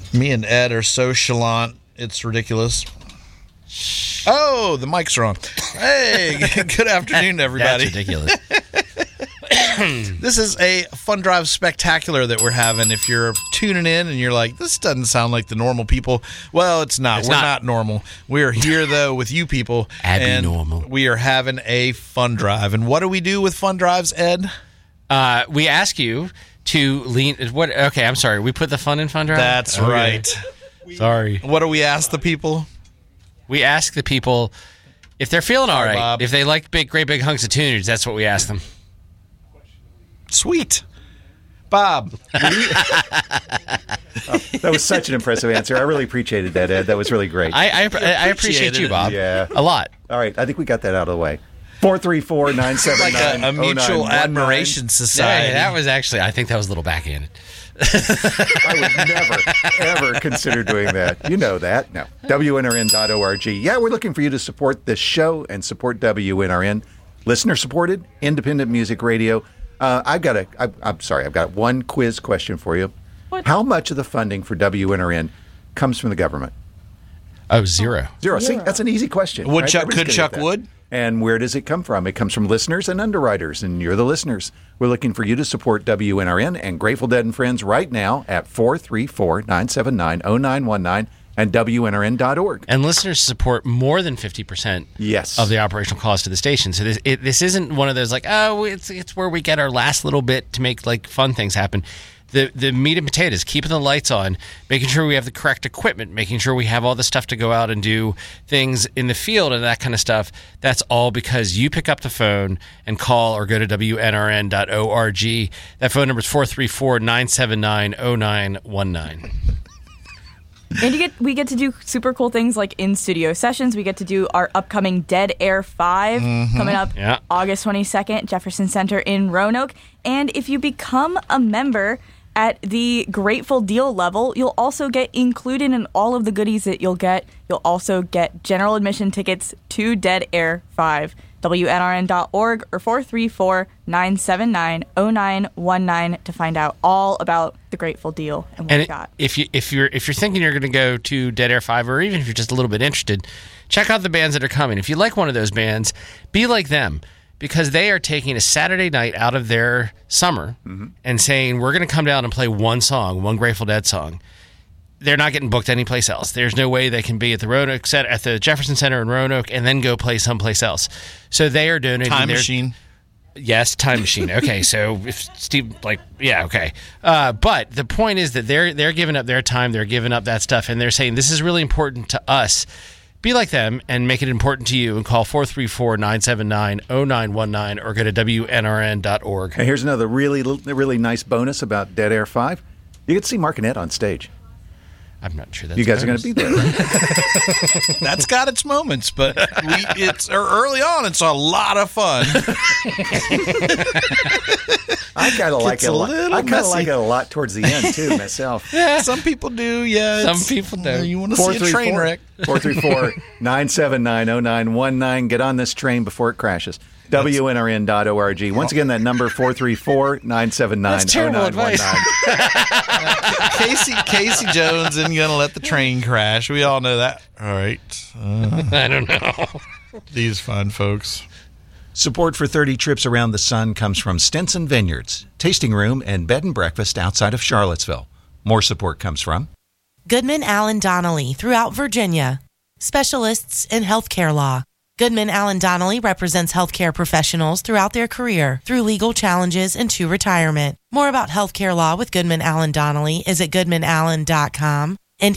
Me and Ed are so chalant, it's ridiculous. Oh, the mics are on. Hey, good afternoon, everybody. That's ridiculous. This is a Fun Drive Spectacular that we're having. If you're tuning in and you're like, this doesn't sound like the normal people, well, it's not. We're not normal. We're here, though, with you people. Abnormal. And we are having a fun drive. And what do we do with fun drives, Ed? We ask you to lean. What? Okay, I'm sorry. We put the fun in Fun Drive? That's right. Sorry. What do we ask the people? We ask the people if they're feeling all right, Bob. if they like great big hunks of tuners. That's what we ask them. Sweet. Bob. That was such an impressive answer. I really appreciated that, Ed. That was really great. I appreciate you, Bob. Yeah. A lot. All right. I think we got that out of the way. 434-979-0919. Like a mutual admiration society. Yeah, that was actually, I think that was a little backhanded. I would never, ever consider doing that. You know that. No. WNRN.org. Yeah, we're looking for you to support this show and support WNRN. Listener-supported, independent music radio. I've got one quiz question for you. What? How much of the funding for WNRN comes from the government? Oh, zero. Zero. See, that's an easy question. Woodchuck Everybody's could gonna chuck get that. wood? And where does it come from? It comes from listeners and underwriters, and you're the listeners. We're looking for you to support WNRN and Grateful Dead and Friends right now at 434-979-0919 and WNRN.org. And listeners support more than 50% Yes. of the operational cost of the station. So this isn't one of those like, oh, it's where we get our last little bit to make like fun things happen. The meat and potatoes, keeping the lights on, making sure we have the correct equipment, making sure we have all the stuff to go out and do things in the field and that kind of stuff, that's all because you pick up the phone and call or go to WNRN.org. That phone number is 434-979-0919. And we get to do super cool things like in-studio sessions. We get to do our upcoming Dead Air 5 coming up August 22nd, Jefferson Center in Roanoke. And if you become a member at the Grateful Deal level, you'll also get included in all of the goodies that you'll get. You'll also get general admission tickets to Dead Air 5. WNRN.org or 434-979-0919 to find out all about the Grateful Deal and what we got. If you're thinking you're going to go to Dead Air 5, or even if you're just a little bit interested, check out the bands that are coming. If you like one of those bands, be like them, because they are taking a Saturday night out of their summer and saying, we're going to come down and play one song, one Grateful Dead song. They're not getting booked anyplace else. There's no way they can be at the Roanoke Center, at the Jefferson Center in Roanoke, and then go play someplace else. So they are donating. Time Machine. Yes, Time Machine. Okay, so if Steve, okay. But the point is that they're giving up their time, they're giving up that stuff, and they're saying this is really important to us. Be like them and make it important to you, and call 434-979-0919 or go to WNRN.org. And here's another really nice bonus about Dead Air 5. You get to see Mark and Ed on stage. I'm not sure that's you guys are going to be there, right? That's got its moments, but it's early on. It's a lot of fun. I kind of like it a lot. I kind of messy. like it a lot towards the end too, myself. Yeah, some people do. Yeah, Some people do. You want to see a train wreck? 434-979-0919. Get on this train before it crashes. WNRN.org. Once again, that number 434-979-0919. Casey Jones isn't going to let the train crash. We all know that. All right. I don't know. These fine folks. Support for 30 Trips Around the Sun comes from Stinson Vineyards, tasting room and bed and breakfast outside of Charlottesville. More support comes from Goodman Allen Donnelly throughout Virginia. Specialists in healthcare law. Goodman Allen Donnelly represents healthcare professionals throughout their career through legal challenges and to retirement. More about healthcare law with Goodman Allen Donnelly is at goodmanallen.com and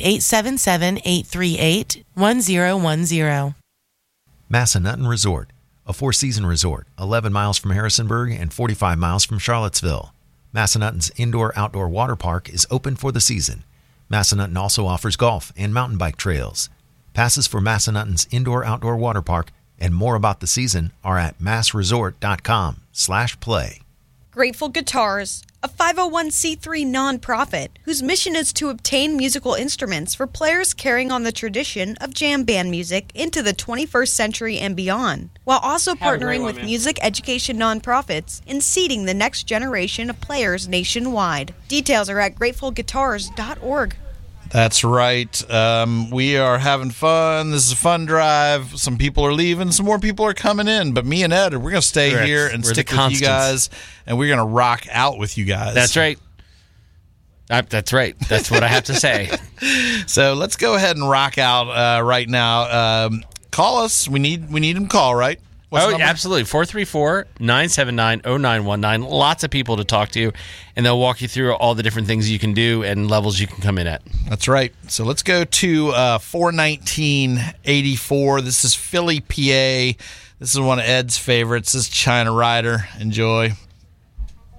877-838-1010. Massanutten Resort, a four-season resort, 11 miles from Harrisonburg and 45 miles from Charlottesville. Massanutten's indoor-outdoor water park is open for the season. Massanutten also offers golf and mountain bike trails. Passes for Massanutten's indoor-outdoor water park and more about the season are at massresort.com/play. Grateful Guitars, a 501c3 nonprofit whose mission is to obtain musical instruments for players carrying on the tradition of jam band music into the 21st century and beyond, while also partnering with music education nonprofits in seeding the next generation of players nationwide. Details are at gratefulguitars.org. That's right. We are having fun. This is a fun drive. Some people are leaving. Some more people are coming in. But me and Ed, we're going to stay here and stick with you guys. And we're going to rock out with you guys. That's right. That's right. That's what I have to say. So let's go ahead and rock out right now. Call us. We need them call, right? Absolutely. 434-979-0919. Lots of people to talk to, and they'll walk you through all the different things you can do and levels you can come in at. That's right. So let's go to 419-84. This is Philly, PA. This is one of Ed's favorites. This is China Rider. Enjoy.